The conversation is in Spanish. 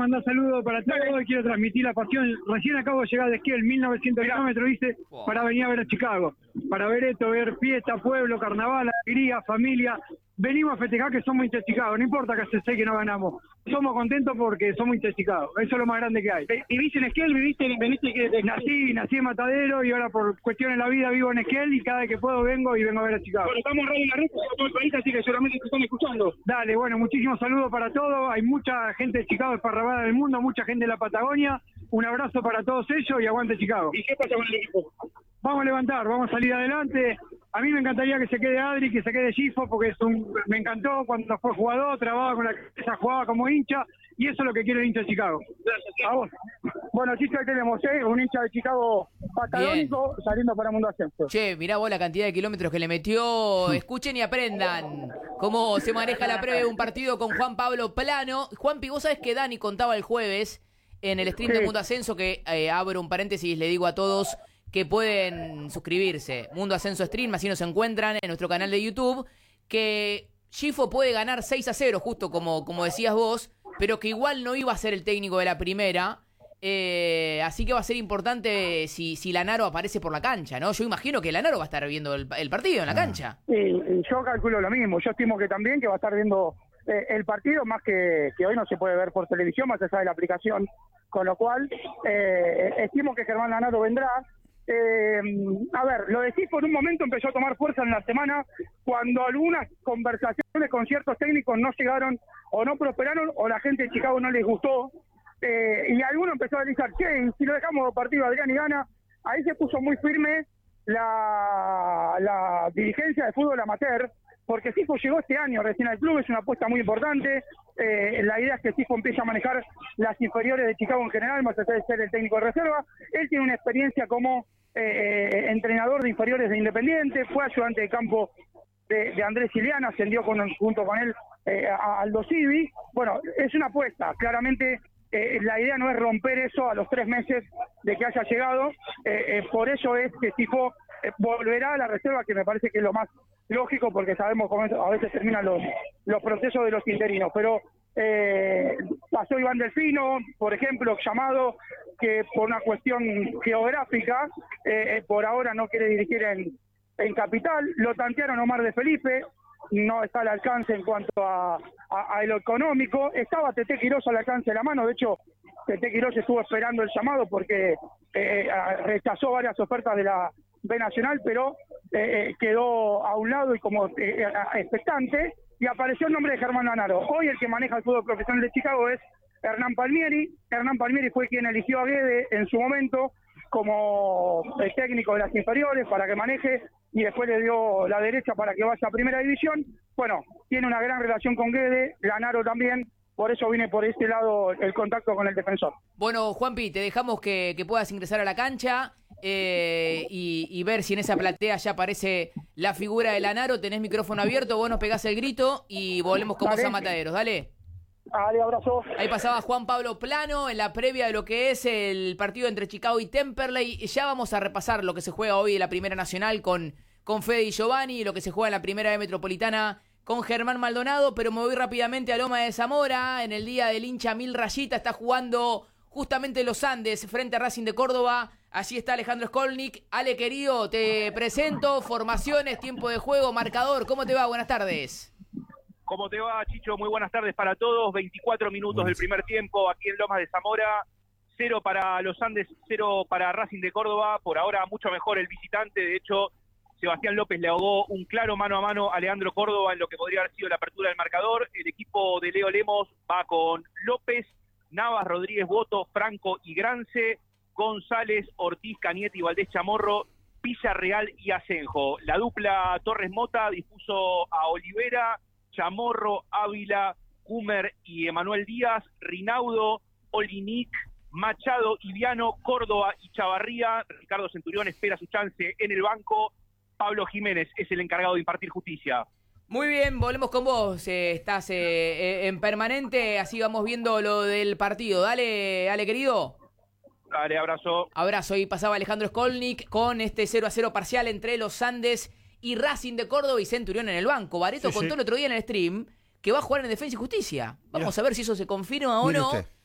mandar saludos para todos y quiero transmitir la pasión. Recién acabo de llegar de Esquel, 1900 kilómetros, dice, para venir a ver a Chicago. Para ver esto, ver fiesta, pueblo, carnaval, alegría, familia. Venimos a festejar que somos hinchas de Chicago, no importa que se sé que no ganamos. Somos contentos porque somos hinchas de Chicago, eso es lo más grande que hay. ¿Viviste en Esquel? ¿Veniste que nací en Matadero y ahora por cuestiones de la vida vivo en Esquel y cada vez que puedo vengo a ver a Chicago. Bueno, estamos en Radio La Red para todo el país, así que seguramente te están escuchando. Dale, bueno, muchísimos saludos para todos, hay mucha gente de Chicago esparramada del mundo, mucha gente de la Patagonia, un abrazo para todos ellos y aguante Chicago. ¿Y qué pasa con el equipo? Vamos a levantar, vamos a salir adelante. A mí me encantaría que se quede Adri, que se quede Gifo, porque me encantó cuando fue jugador, trabajaba con la cabeza, jugaba como hincha, y eso es lo que quiere el hincha de Chicago. Gracias. A vos. Bueno, Chicho, ahí tenemos, un hincha de Chicago patagónico saliendo para Mundo Ascenso. Che, mirá vos la cantidad de kilómetros que le metió. Escuchen y aprendan cómo se maneja la previa de un partido con Juan Pablo Plano. Juanpi, vos sabés que Dani contaba el jueves en el stream de Mundo Ascenso, que abro un paréntesis, le digo a todos que pueden suscribirse, Mundo Ascenso Stream, así nos encuentran en nuestro canal de YouTube, que Gifo puede ganar 6-0, justo como decías vos, pero que igual no iba a ser el técnico de la primera, así que va a ser importante si Lanaro aparece por la cancha, ¿no? Yo imagino que Lanaro va a estar viendo el partido en la cancha. Y yo calculo lo mismo, yo estimo que también que va a estar viendo el partido, más que hoy no se puede ver por televisión, más allá de la aplicación, con lo cual estimo que Germán Lanaro vendrá. A ver, lo de Gifo en un momento empezó a tomar fuerza en la semana cuando algunas conversaciones con ciertos técnicos no llegaron o no prosperaron o la gente de Chicago no les gustó, y alguno empezó a analizar, che, si lo dejamos partido a Adrián y gana. Ahí se puso muy firme la dirigencia de fútbol amateur, porque Gifo llegó este año recién al club, es una apuesta muy importante. La idea es que Gifo empiece a manejar las inferiores de Chicago en general, más allá de ser el técnico de reserva. Él tiene una experiencia como entrenador de inferiores de Independiente, fue ayudante de campo de Andrés Iliana, ascendió junto con él a Aldo Civi. Bueno, es una apuesta, claramente. La idea no es romper eso a los 3 meses de que haya llegado, por eso es que Gifo volverá a la reserva, que me parece que es lo más lógico, porque sabemos cómo a veces terminan los procesos de los interinos, pero pasó Iván Delfino, por ejemplo, llamado, que por una cuestión geográfica, por ahora no quiere dirigir en Capital. Lo tantearon Omar de Felipe, no está al alcance en cuanto a lo económico. Estaba Tete Quirós al alcance de la mano, de hecho Tete Quirós estuvo esperando el llamado porque rechazó varias ofertas de la B Nacional, pero quedó a un lado y como expectante, y apareció el nombre de Germán Lanaro. Hoy el que maneja el fútbol profesional de Chicago es Hernán Palmieri. Hernán Palmieri fue quien eligió a Guede en su momento como el técnico de las inferiores para que maneje, y después le dio la derecha para que vaya a Primera División. Bueno, tiene una gran relación con Guede, Lanaro también, por eso viene por este lado el contacto con el defensor. Bueno, Juanpi, te dejamos que puedas ingresar a la cancha y ver si en esa platea ya aparece la figura de Lanaro. Tenés micrófono abierto, vos nos pegás el grito y volvemos con vos a Mataderos, dale. Dale, abrazo. Ahí pasaba Juan Pablo Plano en la previa de lo que es el partido entre Chicago y Temperley. Ya vamos a repasar lo que se juega hoy en la Primera Nacional con Fede y Giovanni, lo que se juega en la Primera de Metropolitana con Germán Maldonado, pero me voy rápidamente a Loma de Zamora. En el día del hincha 1000 rayita está jugando justamente los Andes frente a Racing de Córdoba. Allí está Alejandro Skolnik. Ale, querido, te presento, formaciones, tiempo de juego, marcador. ¿Cómo te va? Buenas tardes. ¿Cómo te va, Chicho? Muy buenas tardes para todos. 24 minutos del primer tiempo aquí en Lomas de Zamora. 0 para los Andes, 0 para Racing de Córdoba. Por ahora mucho mejor el visitante. De hecho, Sebastián López le ahogó un claro mano a mano a Leandro Córdoba en lo que podría haber sido la apertura del marcador. El equipo de Leo Lemos va con López, Navas, Rodríguez, Boto, Franco y Grance, González, Ortiz, Canietti, Valdés Chamorro, Villarreal y Asenjo. La dupla Torres Mota dispuso a Olivera, Chamorro, Ávila, Cumer y Emanuel Díaz, Rinaudo, Olinic, Machado, Iviano, Córdoba y Chavarría. Ricardo Centurión espera su chance en el banco. Pablo Jiménez es el encargado de impartir justicia. Muy bien, volvemos con vos. Estás en permanente, así vamos viendo lo del partido. Dale, querido. Dale, abrazo. Abrazo. Y pasaba Alejandro Skolnik con este 0-0 parcial entre los Andes y Racing de Córdoba y Centurión en el banco. Bareto contó el otro día en el stream que va a jugar en Defensa y Justicia. Vamos a ver si eso se confirma o no. Usted.